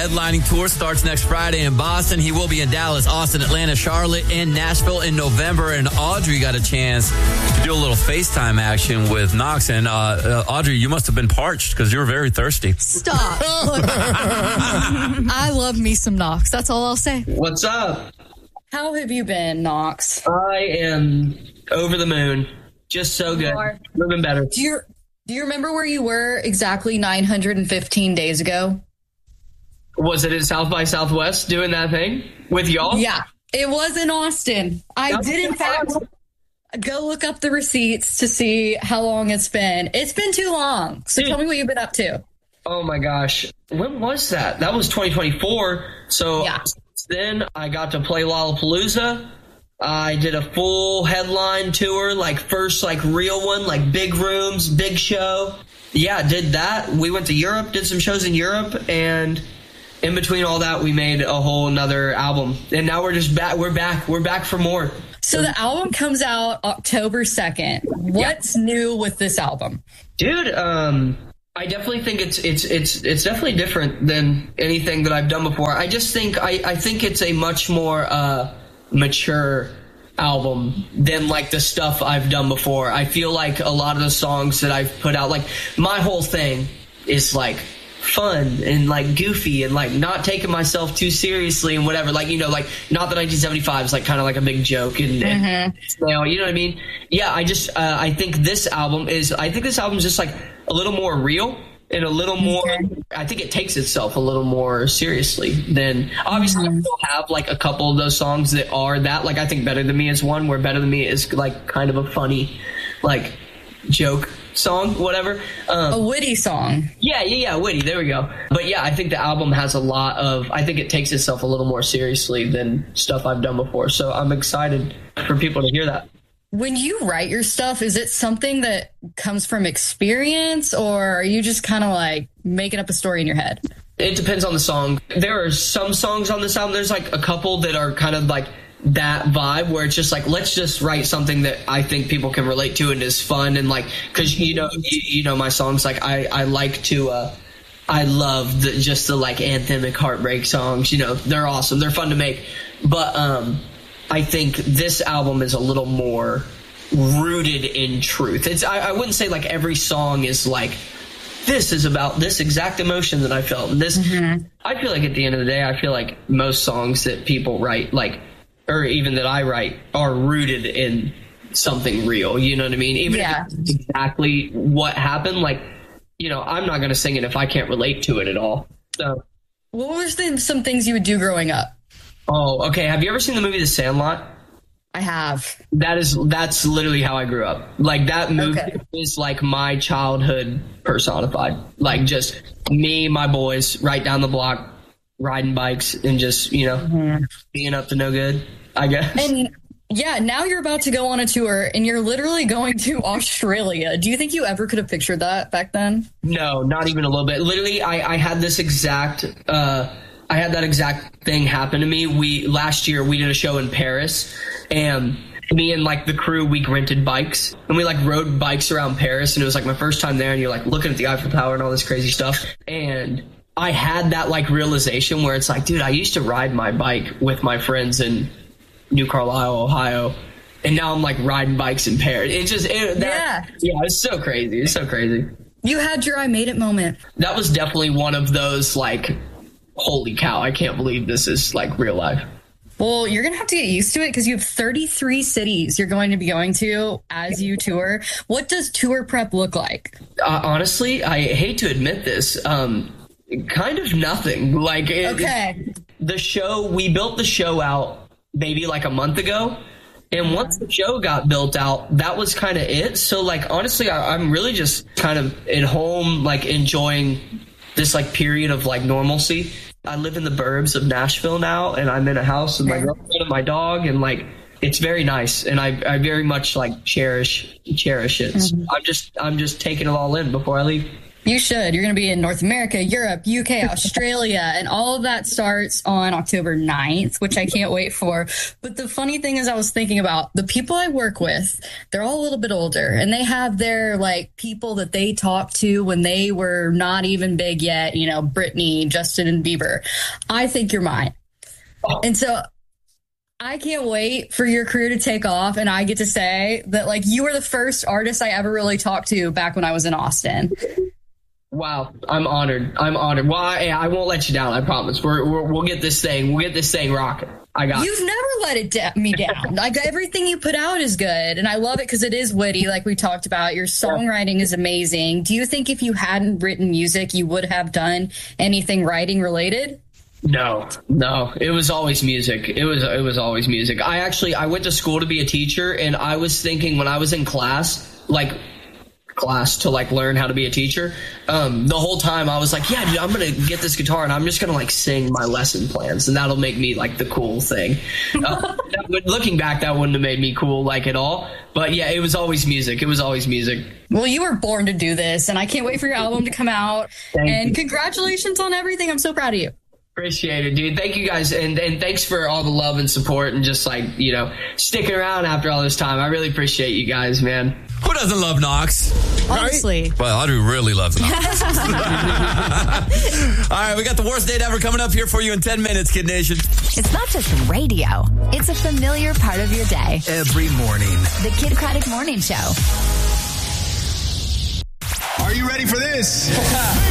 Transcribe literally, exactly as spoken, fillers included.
headlining tour starts next Friday in Boston. He will be in Dallas, Austin, Atlanta, Charlotte, and Nashville in November. And Audrey got a chance to do a little FaceTime action with Knox. And uh, uh, Audrey, you must have been parched because you were very thirsty. Stop. Look, I love me some Knox. That's all I'll say. What's up? How have you been, Knox? I am over the moon. Just so good. Living better. Do you, do you remember where you were exactly nine hundred fifteen days ago? Was it in South by Southwest doing that thing with y'all? Yeah, it was in Austin. I That's did, in fact, go look up the receipts to see how long it's been. It's been too long. So Dude. Tell me what you've been up to. Oh, my gosh. When was that? That was twenty twenty-four. So yeah. Then I got to play Lollapalooza. I did a full headline tour, like first like real one, like big rooms, big show. Yeah, did that. We went to Europe, did some shows in Europe, and in between all that, we made a whole another album. And now we're just back. We're back. We're back for more. So the album comes out October second. What's yeah. new with this album? Dude, um, I definitely think it's it's it's it's definitely different than anything that I've done before. I just think I, I think it's a much more uh, mature album than like the stuff I've done before. I feel like a lot of the songs that I've put out, like my whole thing is like fun and like goofy and like not taking myself too seriously and whatever, like, you know, like not the nineteen seventy-five is like kind of like a big joke and, mm-hmm. and you know, you know what I mean? Yeah, I just uh, I think this album is I think this album is just like a little more real and a little more mm-hmm. I think it takes itself a little more seriously than obviously mm-hmm. I still have like a couple of those songs that are that, like I think Better Than Me is one where Better Than Me is like kind of a funny like joke song, whatever. Um, a witty song. Yeah, yeah, yeah, witty. There we go. But yeah, I think the album has a lot of, I think it takes itself a little more seriously than stuff I've done before. So I'm excited for people to hear that. When you write your stuff, is it something that comes from experience or are you just kind of like making up a story in your head? It depends on the song. There are some songs on this album. There's like a couple that are kind of like that vibe where it's just like, let's just write something that I think people can relate to and is fun. And like, cause you know, you, you know, my songs, like I, I like to, uh, I love the, just the like anthemic heartbreak songs, you know, they're awesome. They're fun to make. But, um, I think this album is a little more rooted in truth. It's, I, I wouldn't say like every song is like, this is about this exact emotion that I felt. And this, mm-hmm. I feel like at the end of the day, I feel like most songs that people write, like, or even that I write, are rooted in something real. You know what I mean? Even yeah. if it's exactly what happened, like, you know, I'm not going to sing it if I can't relate to it at all. So, what were the, some things you would do growing up? Oh, okay. Have you ever seen the movie The Sandlot? I have. That is, that's literally how I grew up. Like that movie okay. is like my childhood personified. Like just me, my boys, right down the block, riding bikes and just, you know, mm-hmm. being up to no good, I guess. And yeah, now you're about to go on a tour and you're literally going to Australia. Do you think you ever could have pictured that back then? No, not even a little bit. Literally, I, I had this exact, uh, I had that exact thing happen to me. We, last year, we did a show in Paris and me and like the crew, we rented bikes and we like rode bikes around Paris and it was like my first time there and you're like looking at the Eiffel Tower and all this crazy stuff. And I had that like realization where it's like, dude, I used to ride my bike with my friends in New Carlisle, Ohio, and now I'm like riding bikes in Paris. It just, it, that, yeah, yeah, it's so crazy. It's so crazy. You had your I made it moment. That was definitely one of those like, holy cow, I can't believe this is like real life. Well, you're going to have to get used to it because you have thirty-three cities you're going to be going to as you tour. What does tour prep look like? Uh, honestly, I hate to admit this. Um, kind of nothing. Like it, okay. it, the show, we built the show out maybe like a month ago. And once the show got built out, that was kind of it. So like, honestly, I, I'm really just kind of at home, like enjoying this like period of like normalcy. I live in the burbs of Nashville now, and I'm in a house with my girlfriend and my dog, and like it's very nice, and I I very much like cherish cherish it. Mm-hmm. So I'm just I'm just taking it all in before I leave. You should. You're going to be in North America, Europe, U K, Australia, and all of that starts on October ninth, which I can't wait for. But the funny thing is, I was thinking about the people I work with, they're all a little bit older, and they have their, like, people that they talked to when they were not even big yet, you know, Britney, Justin, and Bieber. I think you're mine. And so I can't wait for your career to take off, and I get to say that, like, you were the first artist I ever really talked to back when I was in Austin. Wow, I'm honored. I'm honored. Well, I, I won't let you down. I promise. We're, we're, we'll get this thing. We'll get this thing rocking. I got. You've never let it da- me down. Like, everything you put out is good, and I love it because it is witty, like we talked about. Your songwriting is amazing. Do you think if you hadn't written music, you would have done anything writing related? No, no. It was always music. It was it was always music. I actually I went to school to be a teacher, and I was thinking when I was in class, like. class to like learn how to be a teacher, um the whole time I was like, yeah dude, I'm gonna get this guitar and I'm just gonna like sing my lesson plans, and that'll make me like the cool thing. uh, that would, looking back, that wouldn't have made me cool like at all, but yeah, it was always music. It was always music. Well, you were born to do this, and I can't wait for your album to come out. Thank and you. Congratulations on everything. I'm so proud of you. Appreciate it, dude. Thank you guys, and and thanks for all the love and support and just like, you know, sticking around after all this time. I really appreciate you guys, man. Who doesn't love Knox? Honestly. Right? Well, Audrey really loves Knox. All right, we got the worst date ever coming up here for you in ten minutes, Kid Nation. It's not just radio. It's a familiar part of your day. Every morning. The Kid Craddock Morning Show. Are you ready for this?